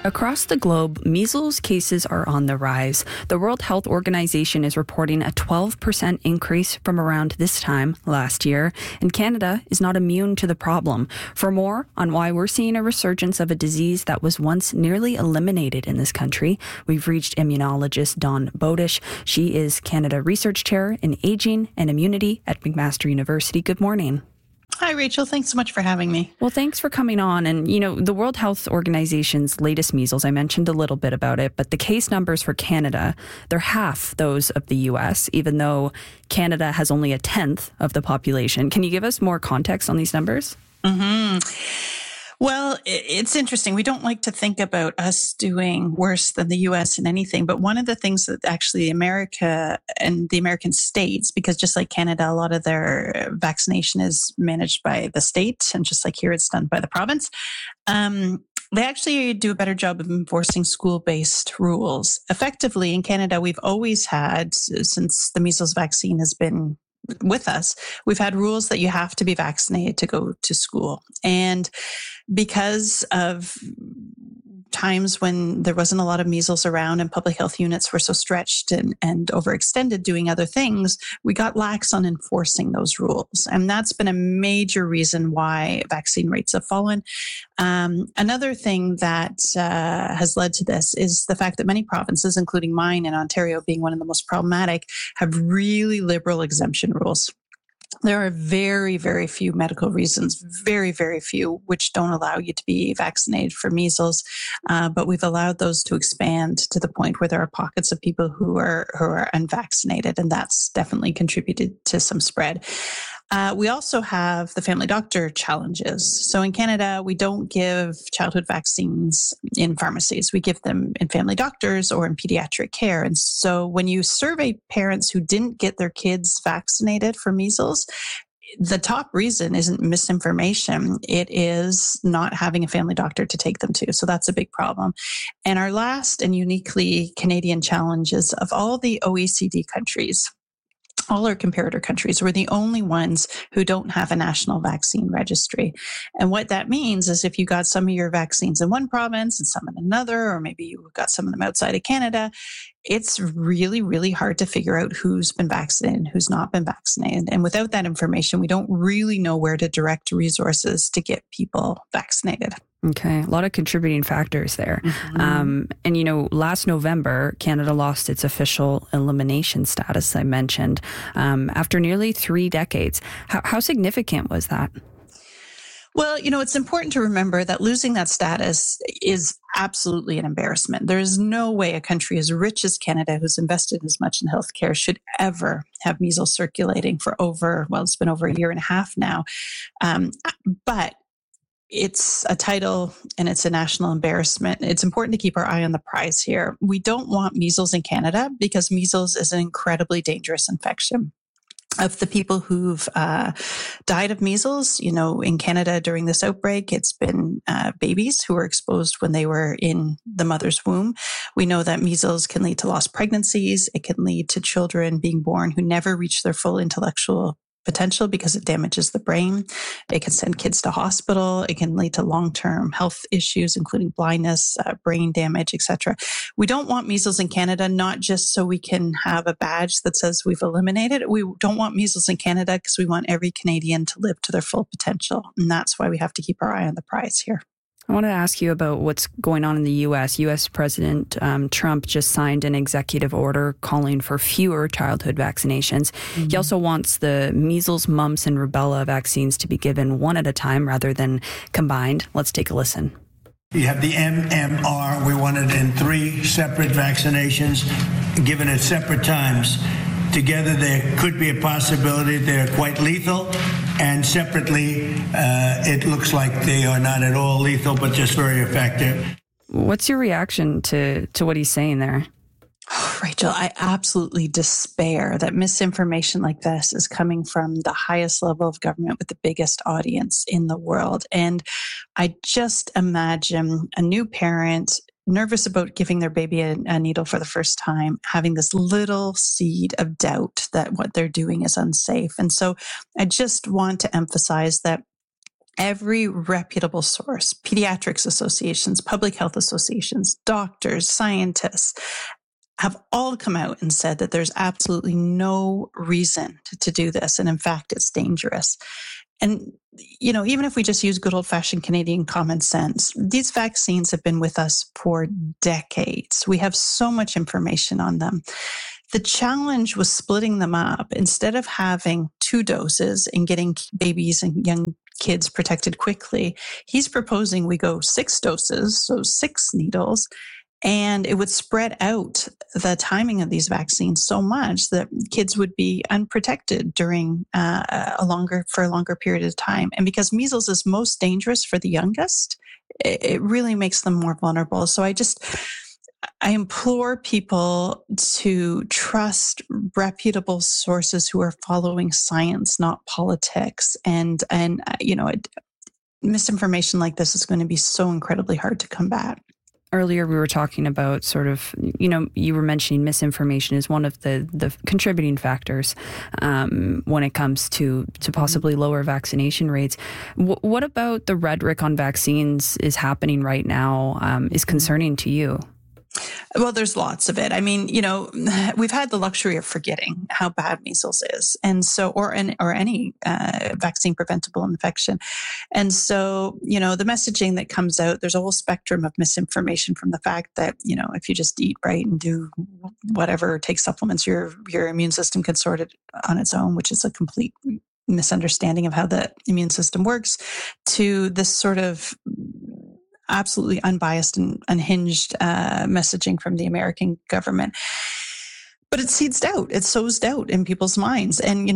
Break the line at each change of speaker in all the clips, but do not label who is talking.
Across the globe, measles cases are on the rise. The World Health Organization is reporting a 12% increase from around this time last year, and Canada is not immune to the problem. For more on why we're seeing a resurgence of a disease that was once nearly eliminated in this country, we've reached immunologist Dawn Bowdish. She is Canada Research Chair in Aging and Immunity at McMaster University. Good morning.
Hi, Rachel. Thanks so much for having me.
Well, thanks for coming on. And, the World Health Organization's latest measles, I mentioned a little bit about it, but the case numbers for Canada, they're half those of the U.S., even though Canada has only a tenth of the population. Can you give us more context on these numbers?
Well, it's interesting. We don't like to think about us doing worse than the U.S. in anything. But one of the things that actually America and the American states, because just like Canada, a lot of their vaccination is managed by the state, and just like here, it's done by the province. They actually do a better job of enforcing school-based rules. Effectively, in Canada, we've always had, since the measles vaccine has been with us, we've had rules that you have to be vaccinated to go to school. And because of times when there wasn't a lot of measles around and public health units were so stretched and overextended doing other things, we got lax on enforcing those rules. And that's been a major reason why vaccine rates have fallen. Another thing that has led to this is the fact that many provinces, including mine and Ontario being one of the most problematic, have really liberal exemption rules. There are very, very few medical reasons, very, very few, which don't allow you to be vaccinated for measles. But we've allowed those to expand to the point where there are pockets of people who are unvaccinated, and that's definitely contributed to some spread. We also have the family doctor challenges. So in Canada, we don't give childhood vaccines in pharmacies. We give them in family doctors or in pediatric care. And so when you survey parents who didn't get their kids vaccinated for measles, the top reason isn't misinformation. It is not having a family doctor to take them to. So that's a big problem. And our last and uniquely Canadian challenge is of all the OECD countries, all our comparator countries, we're the only ones who don't have a national vaccine registry. And what that means is if you got some of your vaccines in one province and some in another, or maybe you got some of them outside of Canada, it's really, really hard to figure out who's been vaccinated and who's not been vaccinated. And without that information, we don't really know where to direct resources to get people vaccinated.
Okay, a lot of contributing factors there. And, last November, Canada lost its official elimination status, I mentioned, after nearly 3 decades. How significant was that?
Well, it's important to remember that losing that status is absolutely an embarrassment. There is no way a country as rich as Canada, who's invested as much in healthcare, should ever have measles circulating for it's been over a year and a half now. But it's a title and it's a national embarrassment. It's important to keep our eye on the prize here. We don't want measles in Canada because measles is an incredibly dangerous infection. Of the people who've died of measles, in Canada during this outbreak, it's been babies who were exposed when they were in the mother's womb. We know that measles can lead to lost pregnancies. It can lead to children being born who never reach their full intellectual potential because it damages the brain. It can send kids to hospital. It can lead to long-term health issues, including blindness, brain damage, etc. We don't want measles in Canada, not just so we can have a badge that says we've eliminated it. We don't want measles in Canada because we want every Canadian to live to their full potential. And that's why we have to keep our eye on the prize here.
I want to ask you about what's going on in the U.S. U.S. President Trump just signed an executive order calling for fewer childhood vaccinations. Mm-hmm. He also wants the measles, mumps, and rubella vaccines to be given one at a time rather than combined. Let's take a listen.
You have the MMR. We want it in 3 separate vaccinations, given at separate times. Together, there could be a possibility they're quite lethal. And separately, it looks like they are not at all lethal, but just very effective.
What's your reaction to what he's saying there?
Oh, Rachel, I absolutely despair that misinformation like this is coming from the highest level of government with the biggest audience in the world. And I just imagine a new parent nervous about giving their baby a needle for the first time, having this little seed of doubt that what they're doing is unsafe. And so I just want to emphasize that Every reputable source, pediatrics associations, public health associations, doctors, scientists, have all come out and said that there's absolutely no reason to do this. And in fact, it's dangerous. And, even if we just use good old-fashioned Canadian common sense, these vaccines have been with us for decades. We have so much information on them. The challenge was splitting them up. Instead of having 2 doses and getting babies and young kids protected quickly, he's proposing we go 6 doses, so 6 needles, and it would spread out the timing of these vaccines so much that kids would be unprotected during a longer period of time. And because measles is most dangerous for the youngest, it really makes them more vulnerable. So I implore people to trust reputable sources who are following science, not politics. And misinformation like this is going to be so incredibly hard to combat.
Earlier, we were talking about sort of, you were mentioning misinformation is one of the contributing factors when it comes to possibly lower vaccination rates. What about the rhetoric on vaccines is happening right now is concerning to you?
Well, there's lots of it. I mean, we've had the luxury of forgetting how bad measles is. And so, or any vaccine preventable infection. And so, the messaging that comes out, there's a whole spectrum of misinformation from the fact that, if you just eat right and do whatever, take supplements, your immune system can sort it on its own, which is a complete misunderstanding of how the immune system works, to this sort of absolutely unbiased and unhinged messaging from the American government. But it seeds doubt. It sows doubt in people's minds. And,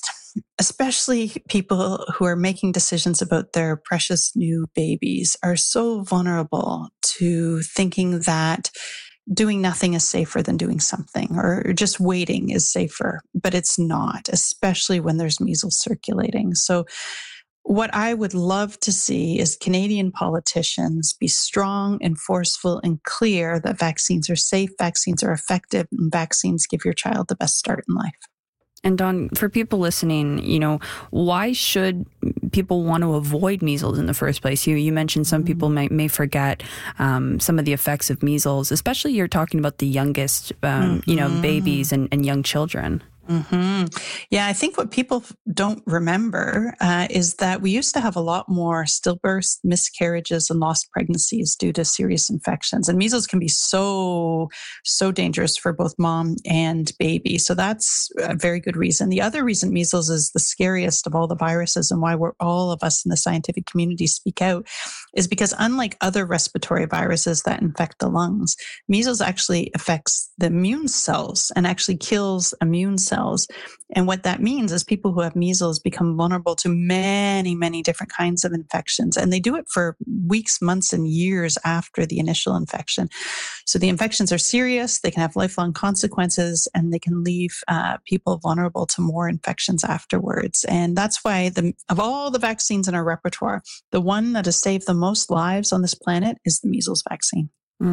especially people who are making decisions about their precious new babies are so vulnerable to thinking that doing nothing is safer than doing something, or just waiting is safer. But it's not, especially when there's measles circulating. So what I would love to see is Canadian politicians be strong and forceful and clear that vaccines are safe, vaccines are effective, and vaccines give your child the best start in life.
And Dawn, for people listening, why should people want to avoid measles in the first place? You mentioned some people may forget some of the effects of measles, especially you're talking about the youngest, babies and young children.
Mm-hmm. Yeah, I think what people don't remember is that we used to have a lot more stillbirths, miscarriages, and lost pregnancies due to serious infections. And measles can be so dangerous for both mom and baby. So that's a very good reason. The other reason measles is the scariest of all the viruses, and why all of us in the scientific community speak out, is because unlike other respiratory viruses that infect the lungs, measles actually affects the immune cells and actually kills immune cells. And what that means is people who have measles become vulnerable to many, many different kinds of infections. And they do it for weeks, months, and years after the initial infection. So the infections are serious, they can have lifelong consequences, and they can leave people vulnerable to more infections afterwards. And that's why of all the vaccines in our repertoire, the one that has saved the most lives on this planet is the measles vaccine.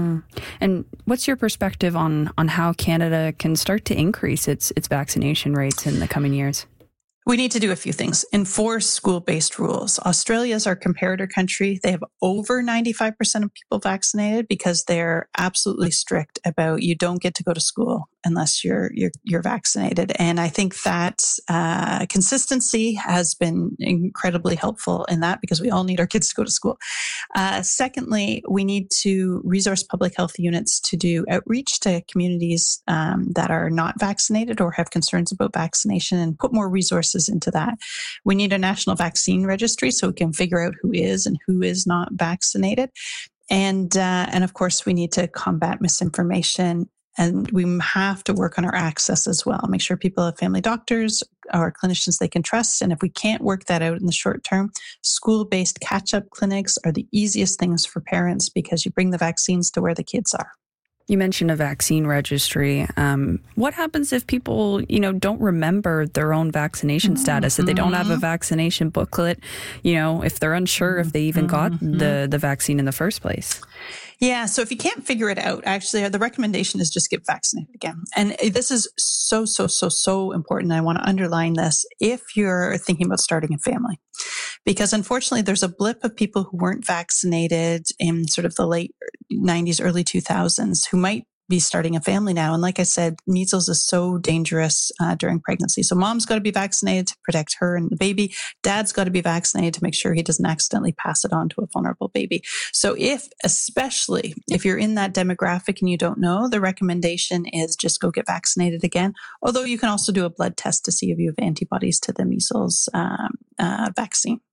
And what's your perspective on how Canada can start to increase its vaccination rates in the coming years?
We need to do a few things. Enforce school-based rules. Australia is our comparator country. They have over 95% of people vaccinated because they're absolutely strict about you don't get to go to school unless you're vaccinated. And I think that consistency has been incredibly helpful in that, because we all need our kids to go to school. Secondly, we need to resource public health units to do outreach to communities that are not vaccinated or have concerns about vaccination, and put more resources into that. We need a national vaccine registry so we can figure out who is and who is not vaccinated. And of course, we need to combat misinformation. And we have to work on our access as well. Make sure people have family doctors or clinicians they can trust. And if we can't work that out in the short term, school-based catch-up clinics are the easiest things for parents, because you bring the vaccines to where the kids are.
You mentioned a vaccine registry. What happens if people, don't remember their own vaccination status, if they don't have a vaccination booklet, if they're unsure if they even got the vaccine in the first place?
Yeah. So if you can't figure it out, actually, the recommendation is just get vaccinated again. And this is so important. I want to underline this if you're thinking about starting a family, because unfortunately there's a blip of people who weren't vaccinated in sort of the late 90s, early 2000s who might be starting a family now. And like I said, measles is so dangerous during pregnancy. So mom's got to be vaccinated to protect her and the baby. Dad's got to be vaccinated to make sure he doesn't accidentally pass it on to a vulnerable baby. So especially if you're in that demographic and you don't know, the recommendation is just go get vaccinated again. Although you can also do a blood test to see if you have antibodies to the measles vaccine.